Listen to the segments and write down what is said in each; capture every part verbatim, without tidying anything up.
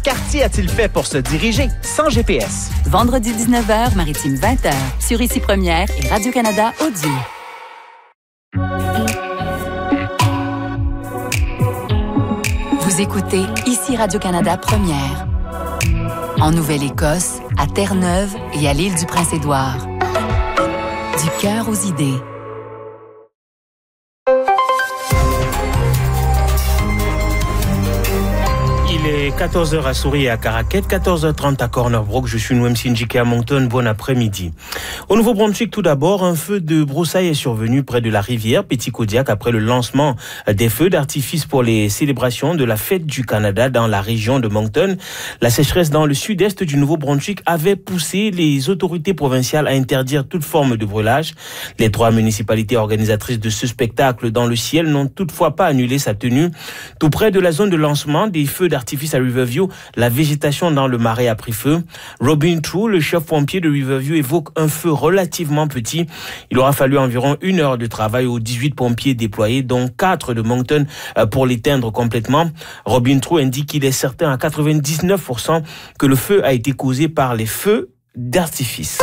quartier a-t-il fait pour se diriger sans G P S? Vendredi dix-neuf heures, Maritime vingt heures, sur Ici Première et Radio-Canada Audio. Vous écoutez Ici Radio-Canada Première. En Nouvelle-Écosse, à Terre-Neuve et à l'île du Prince-Édouard. Du cœur aux idées. Il est quatorze heures à Souris et à Caraquette, quatorze heures trente à Corner Brook. Je suis Noem Sinjike à Moncton. Bon après-midi. Au Nouveau-Brunswick, tout d'abord, un feu de broussailles est survenu près de la rivière Petit-Kodiak après le lancement des feux d'artifice pour les célébrations de la fête du Canada dans la région de Moncton. La sécheresse dans le sud-est du Nouveau-Brunswick avait poussé les autorités provinciales à interdire toute forme de brûlage. Les trois municipalités organisatrices de ce spectacle dans le ciel n'ont toutefois pas annulé sa tenue. Tout près de la zone de lancement des feux d'artifice à Riverview, la végétation dans le marais a pris feu. Robin True, le chef pompier de Riverview, évoque un feu relativement petit. Il aura fallu environ une heure de travail aux dix-huit pompiers déployés, dont quatre de Moncton, pour l'éteindre complètement. Robin True indique qu'il est certain à quatre-vingt-dix-neuf pour cent que le feu a été causé par les feux d'artifice.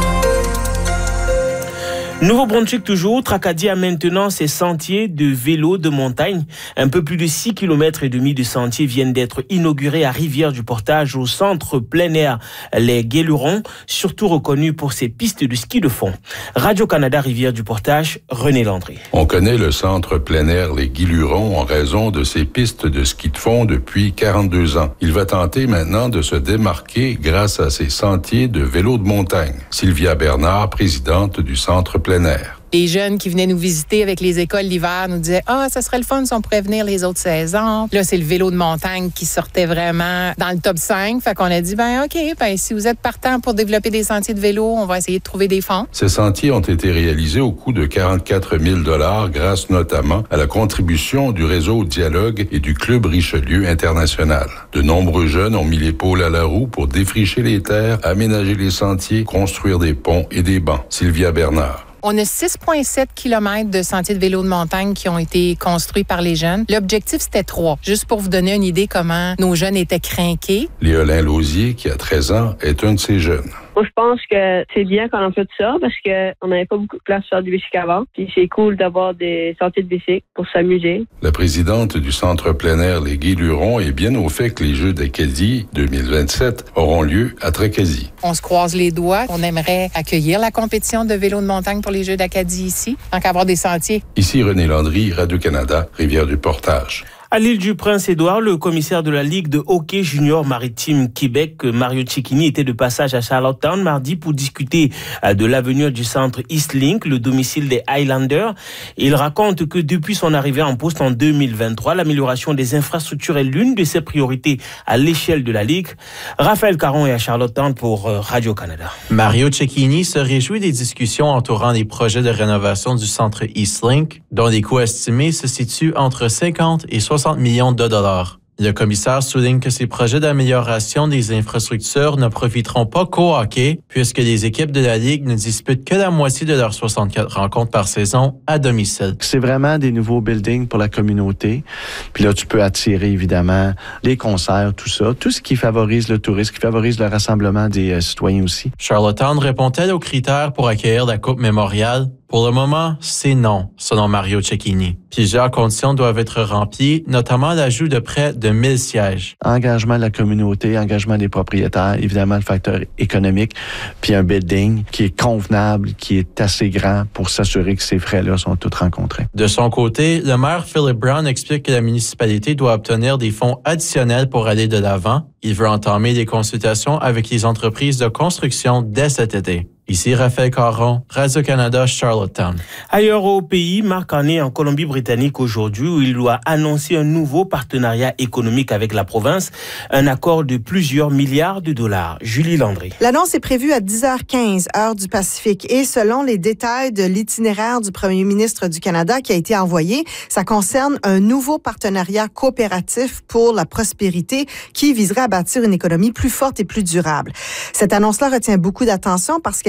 Nouveau-Brunswick toujours, Tracadie a maintenant ses sentiers de vélo de montagne. Un peu plus de six kilomètres et demi de sentiers viennent d'être inaugurés à Rivière-du-Portage au centre plein air Les Guélurons, surtout reconnu pour ses pistes de ski de fond. Radio-Canada Rivière-du-Portage, René Landry. On connaît le centre plein air Les Guélurons en raison de ses pistes de ski de fond depuis quarante-deux ans. Il va tenter maintenant de se démarquer grâce à ses sentiers de vélo de montagne. Sylvia Bernard, présidente du centre plein air. Les jeunes qui venaient nous visiter avec les écoles l'hiver nous disaient « Ah, ça serait le fun si on pourrait venir les autres saisons. » Là, c'est le vélo de montagne qui sortait vraiment dans le top cinq. Fait qu'on a dit « Ben OK, ben si vous êtes partant pour développer des sentiers de vélo, on va essayer de trouver des fonds. » Ces sentiers ont été réalisés au coût de quarante-quatre mille dollars grâce notamment à la contribution du réseau Dialogue et du Club Richelieu International. De nombreux jeunes ont mis l'épaule à la roue pour défricher les terres, aménager les sentiers, construire des ponts et des bancs. Sylvia Bernard. On a six virgule sept kilomètres de sentiers de vélo de montagne qui ont été construits par les jeunes. L'objectif, c'était trois. Juste pour vous donner une idée comment nos jeunes étaient crinqués. Léolin Lausier, qui a treize ans, est un de ces jeunes. Moi, je pense que c'est bien qu'on en fait ça parce qu'on n'avait pas beaucoup de place pour faire du bicycle avant. Puis c'est cool d'avoir des sentiers de bicycle pour s'amuser. La présidente du centre plein air Les Guélurons est bien au fait que les Jeux d'Acadie deux mille vingt-sept auront lieu à Tracadie. On se croise les doigts. On aimerait accueillir la compétition de vélo de montagne pour les Jeux d'Acadie ici, tant qu'avoir des sentiers. Ici René Landry, Radio-Canada, Rivière-du-Portage. À l'île du Prince-Édouard, le commissaire de la Ligue de hockey junior maritime Québec, Mario Cecchini, était de passage à Charlottetown mardi pour discuter de l'avenir du centre Eastlink, le domicile des Highlanders. Il raconte que depuis son arrivée en poste en deux mille vingt-trois, l'amélioration des infrastructures est l'une de ses priorités à l'échelle de la Ligue. Raphaël Caron est à Charlottetown pour Radio-Canada. Mario Cecchini se réjouit des discussions entourant les projets de rénovation du centre Eastlink, dont les coûts estimés se situent entre cinquante et soixante millions de dollars. Le commissaire souligne que ces projets d'amélioration des infrastructures ne profiteront pas qu'au hockey, puisque les équipes de la Ligue ne disputent que la moitié de leurs soixante-quatre rencontres par saison à domicile. C'est vraiment des nouveaux buildings pour la communauté. Puis là, tu peux attirer évidemment les concerts, tout ça, tout ce qui favorise le tourisme, qui favorise le rassemblement des euh, citoyens aussi. Charlottetown répond-elle aux critères pour accueillir la Coupe Mémoriale? Pour le moment, c'est non, selon Mario Cecchini. Plusieurs conditions doivent être remplies, notamment l'ajout de près de mille sièges. Engagement de la communauté, engagement des propriétaires, évidemment le facteur économique, puis un building qui est convenable, qui est assez grand pour s'assurer que ces frais-là sont tous rencontrés. De son côté, le maire Philip Brown explique que la municipalité doit obtenir des fonds additionnels pour aller de l'avant. Il veut entamer des consultations avec les entreprises de construction dès cet été. Ici Raphaël Caron, Radio-Canada, Charlottetown. Ailleurs au pays, Marc Carney en Colombie-Britannique aujourd'hui où il doit annoncer un nouveau partenariat économique avec la province, un accord de plusieurs milliards de dollars. Julie Landry. L'annonce est prévue à dix heures quinze, heure du Pacifique. Et selon les détails de l'itinéraire du premier ministre du Canada qui a été envoyé, ça concerne un nouveau partenariat coopératif pour la prospérité qui viserait à bâtir une économie plus forte et plus durable. Cette annonce-là retient beaucoup d'attention parce qu'elle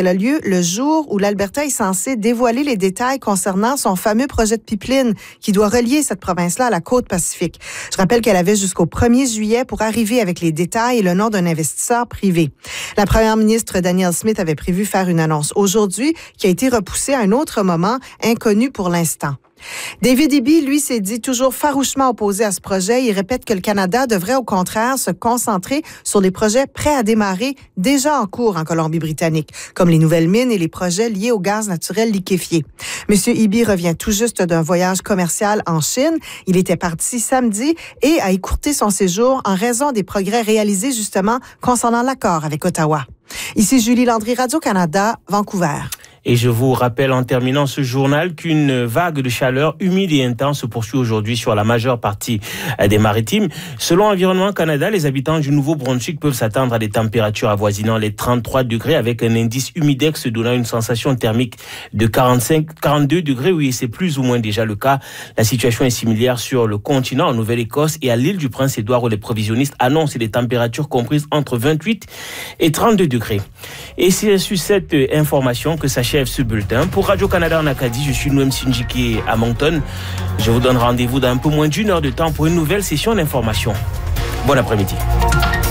Elle a lieu le jour où l'Alberta est censé dévoiler les détails concernant son fameux projet de pipeline qui doit relier cette province-là à la côte Pacifique. Je rappelle qu'elle avait jusqu'au premier juillet pour arriver avec les détails et le nom d'un investisseur privé. La première ministre Danielle Smith avait prévu faire une annonce aujourd'hui qui a été repoussée à un autre moment, inconnu pour l'instant. David Eby, lui, s'est dit toujours farouchement opposé à ce projet. Il répète que le Canada devrait au contraire se concentrer sur les projets prêts à démarrer déjà en cours en Colombie-Britannique, comme les nouvelles mines et les projets liés au gaz naturel liquéfié. Monsieur Eby revient tout juste d'un voyage commercial en Chine. Il était parti samedi et a écourté son séjour en raison des progrès réalisés justement concernant l'accord avec Ottawa. Ici Julie Landry, Radio-Canada, Vancouver. Et je vous rappelle en terminant ce journal qu'une vague de chaleur humide et intense se poursuit aujourd'hui sur la majeure partie des maritimes. Selon Environnement Canada, les habitants du Nouveau-Brunswick peuvent s'attendre à des températures avoisinant les trente-trois degrés avec un indice humidex donnant une sensation thermique de quarante-cinq, quarante-deux degrés. Oui, c'est plus ou moins déjà le cas. La situation est similaire sur le continent, en Nouvelle-Écosse et à l'île du Prince-Édouard où les prévisionnistes annoncent des températures comprises entre vingt-huit et trente-deux degrés. Et c'est sur cette information que s'achève ce bulletin. Pour Radio-Canada en Acadie, je suis Noem Sinjiki à Moncton. Je vous donne rendez-vous dans un peu moins d'une heure de temps pour une nouvelle session d'information. Bon après-midi.